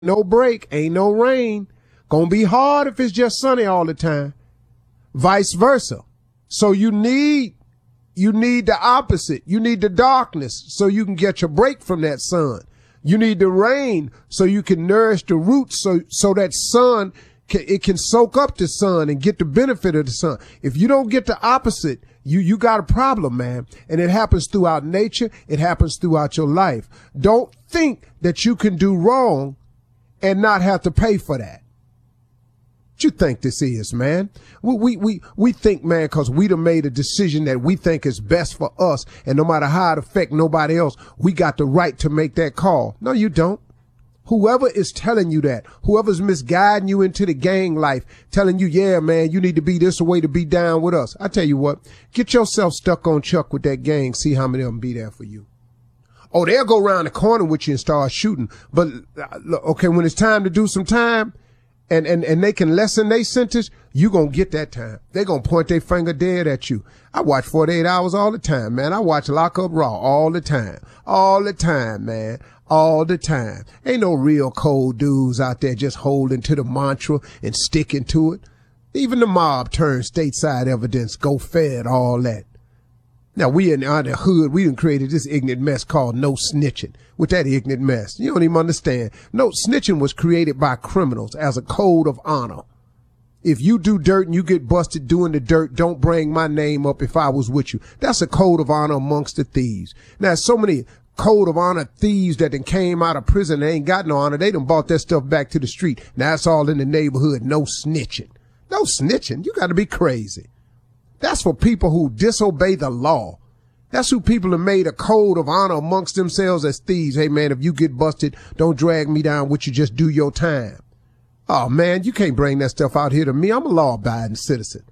no break, ain't no rain. Gonna be hard if it's just sunny all the time. Vice versa. So you need the opposite. You need the darkness so you can get your break from that sun. You need the rain so you can nourish the roots so that sun can soak up the sun and get the benefit of the sun. If you don't get the opposite, you got a problem, man. And it happens throughout nature. It happens throughout your life. Don't think that you can do wrong and not have to pay for that. What you think this is, man? We think, man, because we done made a decision that we think is best for us, and no matter how it affect nobody else, we got the right to make that call. No, you don't. Whoever is telling you that, whoever's misguiding you into the gang life, telling you, yeah, man, you need to be this way to be down with us. I tell you what, get yourself stuck on Chuck with that gang. See how many of them be there for you. Oh, they'll go around the corner with you and start shooting. But, okay, when it's time to do some time, and they can lessen their sentence, you gonna get that time. They gonna point their finger dead at you. I watch 48 Hours all the time, man. I watch Lock Up Raw all the time. All the time, man. All the time. Ain't no real cold dudes out there just holding to the mantra and sticking to it. Even the mob turns stateside evidence, go fed, all that. Now, we in the hood, we done created this ignorant mess called no snitching. With that ignorant mess, you don't even understand. No, snitching was created by criminals as a code of honor. If you do dirt and you get busted doing the dirt, don't bring my name up if I was with you. That's a code of honor amongst the thieves. Now, so many code of honor thieves that done came out of prison, they ain't got no honor. They done bought that stuff back to the street. Now it's all in the neighborhood. No snitching. No snitching. You got to be crazy. That's for people who disobey the law. That's who people have made a code of honor amongst themselves as thieves. Hey, man, if you get busted, don't drag me down with you. Just do your time. Oh, man, you can't bring that stuff out here to me. I'm a law-abiding citizen.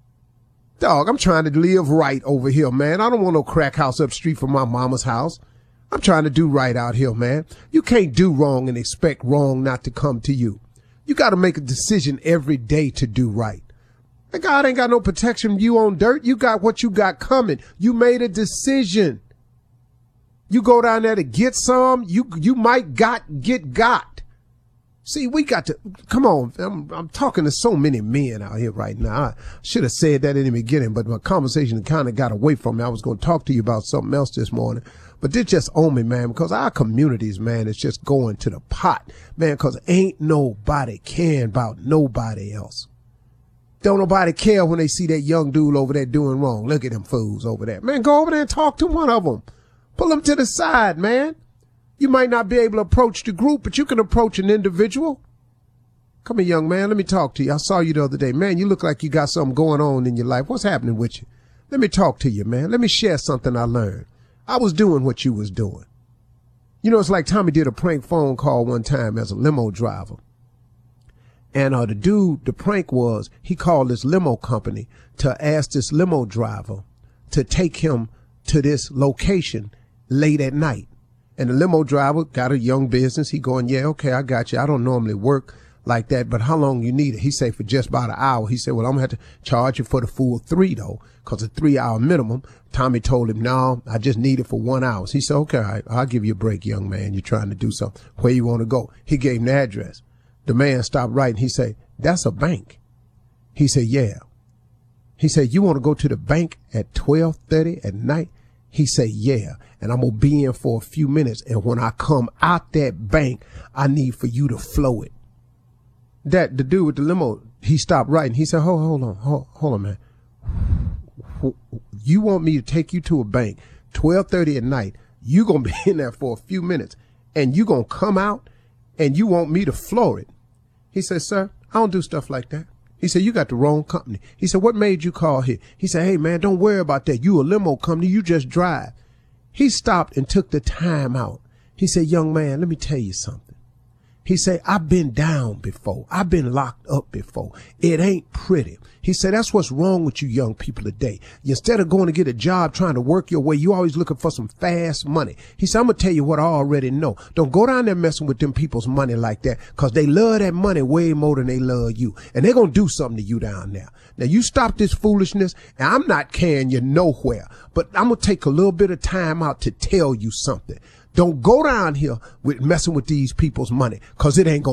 Dog, I'm trying to live right over here, man. I don't want no crack house up street from my mama's house. I'm trying to do right out here, man. You can't do wrong and expect wrong not to come to you. You got to make a decision every day to do right. God ain't got no protection. You on dirt. You got what you got coming. You made a decision. You go down there to get some. You might get got. See, we got to come on. I'm talking to so many men out here right now. I should have said that in the beginning, but my conversation kind of got away from me. I was going to talk to you about something else this morning, but this just on me, man, because our communities, man, is just going to the pot, man, because ain't nobody caring about nobody else. Don't nobody care when they see that young dude over there doing wrong. Look at them fools over there. Man, go over there and talk to one of them. Pull them to the side, man. You might not be able to approach the group, but you can approach an individual. Come here, young man. Let me talk to you. I saw you the other day. Man, you look like you got something going on in your life. What's happening with you? Let me talk to you, man. Let me share something I learned. I was doing what you was doing. You know, it's like Tommy did a prank phone call one time as a limo driver. And the prank was, he called this limo company to ask this limo driver to take him to this location late at night. And the limo driver got a young business. He going, yeah, okay, I got you. I don't normally work like that, but how long you need it? He said for just about an hour. He said, well, I'm going to have to charge you for the full 3 though, because a 3 hour minimum. Tommy told him, no, I just need it for 1 hour. He said, okay, all right, I'll give you a break, young man. You're trying to do something. Where you want to go? He gave him the address. The man stopped writing. He said, that's a bank. He said, yeah. He said, you want to go to the bank at 12:30 at night? He said, yeah. And I'm going to be in for a few minutes. And when I come out that bank, I need for you to flow it. The dude with the limo, he stopped writing. He said, hold on, man. You want me to take you to a bank 12:30 at night? You going to be in there for a few minutes and you going to come out and you want me to floor it? He said, sir, I don't do stuff like that. He said, you got the wrong company. He said, what made you call here? He said, hey, man, don't worry about that. You a limo company. You just drive. He stopped and took the time out. He said, young man, let me tell you something. He said, I've been down before. I've been locked up before. It ain't pretty. He said, that's what's wrong with you young people today. Instead of going to get a job trying to work your way, you always looking for some fast money. He said, I'm going to tell you what I already know. Don't go down there messing with them people's money like that, because they love that money way more than they love you. And they're going to do something to you down there. Now, you stop this foolishness, and I'm not carrying you nowhere, but I'm going to take a little bit of time out to tell you something. Don't go down here with messing with these people's money, cause it ain't gonna